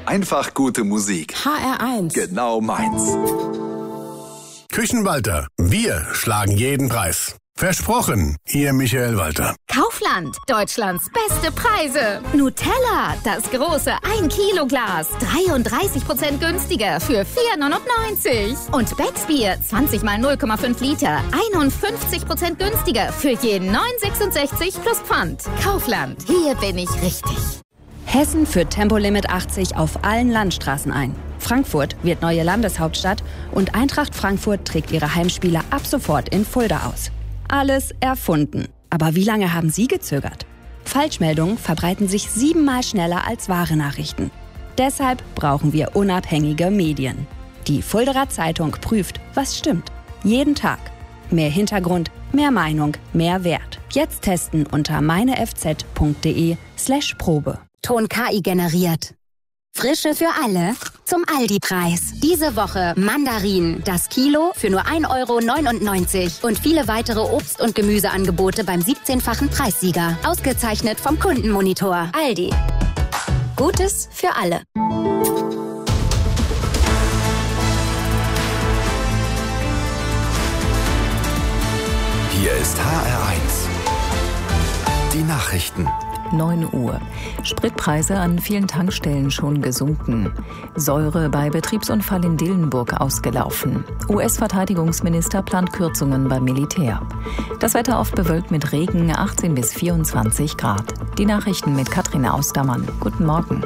Einfach gute Musik. HR1. Genau meins. Küchenwalter. Wir schlagen jeden Preis. Versprochen, Ihr Michael Walter. Kaufland, Deutschlands beste Preise. Nutella, das große 1-Kilo-Glas, 33% günstiger für 4,99. Und Becksbier, 20 mal 0,5 Liter, 51% günstiger für jeden 9,66 plus Pfand. Kaufland, hier bin ich richtig. Hessen führt Tempolimit 80 auf allen Landstraßen ein. Frankfurt wird neue Landeshauptstadt und Eintracht Frankfurt trägt ihre Heimspiele ab sofort in Fulda aus. Alles erfunden. Aber wie lange haben Sie gezögert? Falschmeldungen verbreiten sich 7-mal schneller als wahre Nachrichten. Deshalb brauchen wir unabhängige Medien. Die Fuldaer Zeitung prüft, was stimmt. Jeden Tag. Mehr Hintergrund, mehr Meinung, mehr Wert. Jetzt testen unter meinefz.de/Probe. Ton KI generiert. Frische für alle zum Aldi-Preis. Diese Woche Mandarinen, das Kilo für nur 1,99 € und viele weitere Obst- und Gemüseangebote beim 17-fachen Preissieger. Ausgezeichnet vom Kundenmonitor. Aldi. Gutes für alle. Hier ist HR1. Die Nachrichten. 9 Uhr. Spritpreise an vielen Tankstellen schon gesunken. Säure bei Betriebsunfall in Dillenburg ausgelaufen. US-Verteidigungsminister plant Kürzungen beim Militär. Das Wetter oft bewölkt mit Regen, 18 bis 24 Grad. Die Nachrichten mit Katrin Austermann. Guten Morgen.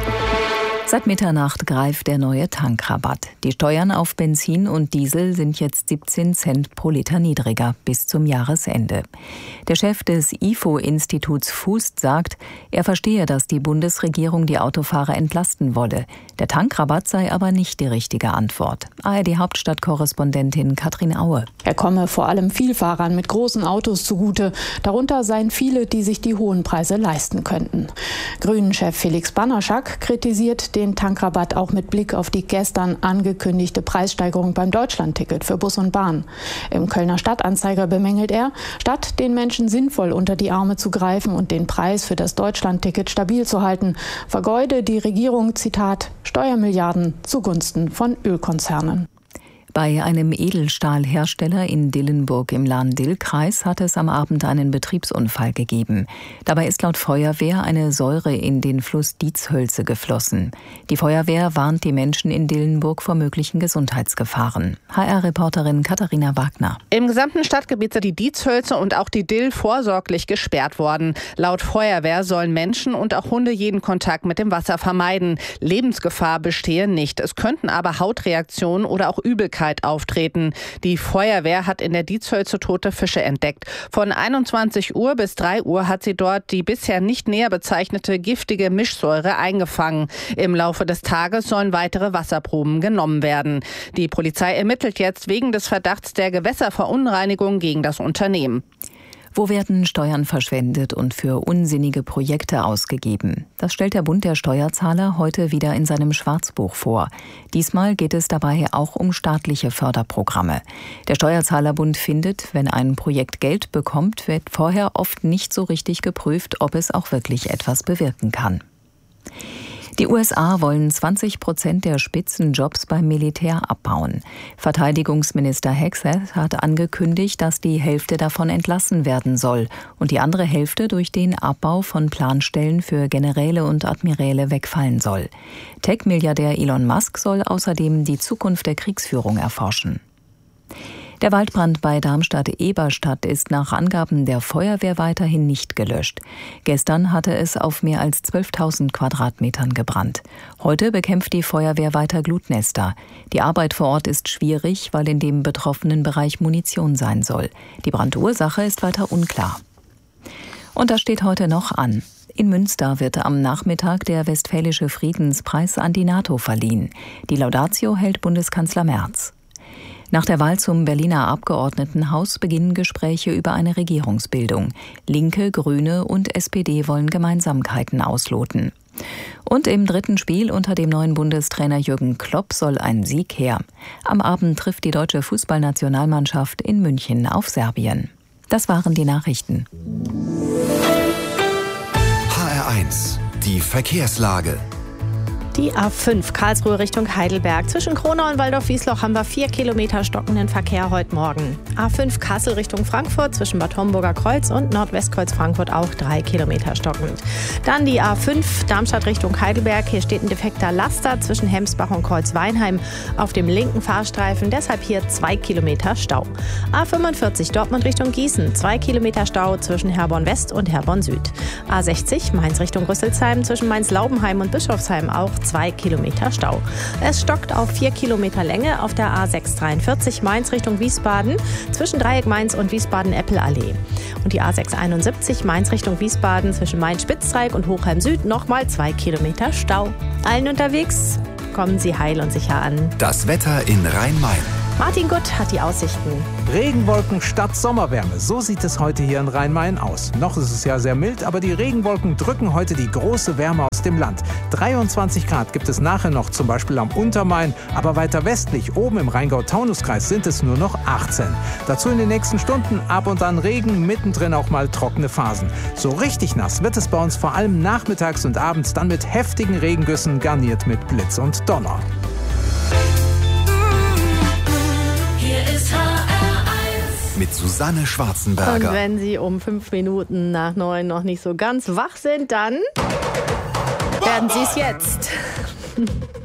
Seit Mitternacht greift der neue Tankrabatt. Die Steuern auf Benzin und Diesel sind jetzt 17 Cent pro Liter niedriger bis zum Jahresende. Der Chef des IFO-Instituts Fußt sagt, er verstehe, dass die Bundesregierung die Autofahrer entlasten wolle. Der Tankrabatt sei aber nicht die richtige Antwort. ARD-Hauptstadtkorrespondentin Katrin Aue. Er komme vor allem Vielfahrern mit großen Autos zugute. Darunter seien viele, die sich die hohen Preise leisten könnten. Grünen-Chef Felix Banaschak kritisiert den Tankrabatt auch mit Blick auf die gestern angekündigte Preissteigerung beim Deutschlandticket für Bus und Bahn. Im Kölner Stadtanzeiger bemängelt er, statt den Menschen sinnvoll unter die Arme zu greifen und den Preis für das Deutschlandticket stabil zu halten, vergeude die Regierung, Zitat, Steuermilliarden zugunsten von Ölkonzernen. Bei einem Edelstahlhersteller in Dillenburg im Lahn-Dill-Kreis hat es am Abend einen Betriebsunfall gegeben. Dabei ist laut Feuerwehr eine Säure in den Fluss Dietshölze geflossen. Die Feuerwehr warnt die Menschen in Dillenburg vor möglichen Gesundheitsgefahren. HR-Reporterin Katharina Wagner. Im gesamten Stadtgebiet sind die Dietshölze und auch die Dill vorsorglich gesperrt worden. Laut Feuerwehr sollen Menschen und auch Hunde jeden Kontakt mit dem Wasser vermeiden. Lebensgefahr bestehe nicht. Es könnten aber Hautreaktionen oder auch Übelkeit auftreten. Die Feuerwehr hat in der Dietshölze tote Fische entdeckt. Von 21 Uhr bis 3 Uhr hat sie dort die bisher nicht näher bezeichnete giftige Mischsäure eingefangen. Im Laufe des Tages sollen weitere Wasserproben genommen werden. Die Polizei ermittelt jetzt wegen des Verdachts der Gewässerverunreinigung gegen das Unternehmen. Wo werden Steuern verschwendet und für unsinnige Projekte ausgegeben? Das stellt der Bund der Steuerzahler heute wieder in seinem Schwarzbuch vor. Diesmal geht es dabei auch um staatliche Förderprogramme. Der Steuerzahlerbund findet, wenn ein Projekt Geld bekommt, wird vorher oft nicht so richtig geprüft, ob es auch wirklich etwas bewirken kann. Die USA wollen 20% der Spitzenjobs beim Militär abbauen. Verteidigungsminister Hegseth hat angekündigt, dass die Hälfte davon entlassen werden soll und die andere Hälfte durch den Abbau von Planstellen für Generäle und Admiräle wegfallen soll. Tech-Milliardär Elon Musk soll außerdem die Zukunft der Kriegsführung erforschen. Der Waldbrand bei Darmstadt-Eberstadt ist nach Angaben der Feuerwehr weiterhin nicht gelöscht. Gestern hatte es auf mehr als 12.000 Quadratmetern gebrannt. Heute bekämpft die Feuerwehr weiter Glutnester. Die Arbeit vor Ort ist schwierig, weil in dem betroffenen Bereich Munition sein soll. Die Brandursache ist weiter unklar. Und das steht heute noch an. In Münster wird am Nachmittag der Westfälische Friedenspreis an die NATO verliehen. Die Laudatio hält Bundeskanzler Merz. Nach der Wahl zum Berliner Abgeordnetenhaus beginnen Gespräche über eine Regierungsbildung. Linke, Grüne und SPD wollen Gemeinsamkeiten ausloten. Und im dritten Spiel unter dem neuen Bundestrainer Jürgen Klopp soll ein Sieg her. Am Abend trifft die deutsche Fußballnationalmannschaft in München auf Serbien. Das waren die Nachrichten. HR1, die Verkehrslage. Die A5 Karlsruhe Richtung Heidelberg. Zwischen Kronau und Waldorf-Wiesloch haben wir 4 Kilometer stockenden Verkehr heute Morgen. A5 Kassel Richtung Frankfurt zwischen Bad Homburger Kreuz und Nordwestkreuz Frankfurt auch 3 Kilometer stockend. Dann die A5 Darmstadt Richtung Heidelberg. Hier steht ein defekter Laster zwischen Hemsbach und Kreuzweinheim auf dem linken Fahrstreifen. Deshalb hier 2 Kilometer Stau. A45 Dortmund Richtung Gießen. 2 Kilometer Stau zwischen Herborn West und Herborn Süd. A60 Mainz Richtung Rüsselsheim zwischen Mainz-Laubenheim und Bischofsheim auch 2 Kilometer Stau. Es stockt auf 4 Kilometer Länge auf der A643 Mainz Richtung Wiesbaden zwischen Dreieck Mainz und Wiesbaden-Eppelallee. Und die A671 Mainz Richtung Wiesbaden zwischen Mainz-Spitzdreieck und Hochheim Süd nochmal 2 Kilometer Stau. Allen unterwegs, kommen Sie heil und sicher an. Das Wetter in Rhein-Main. Martin Gutt hat die Aussichten. Regenwolken statt Sommerwärme. So sieht es heute hier in Rhein-Main aus. Noch ist es ja sehr mild, aber die Regenwolken drücken heute die große Wärme aus dem Land. 23 Grad gibt es nachher noch, zum Beispiel am Untermain. Aber weiter westlich, oben im Rheingau-Taunus-Kreis, sind es nur noch 18. Dazu in den nächsten Stunden ab und an Regen, mittendrin auch mal trockene Phasen. So richtig nass wird es bei uns vor allem nachmittags und abends, dann mit heftigen Regengüssen, garniert mit Blitz und Donner. Mit Susanne Schwarzenberger. Und wenn Sie um 5 Minuten nach 9 noch nicht so ganz wach sind, dann werden Sie es jetzt.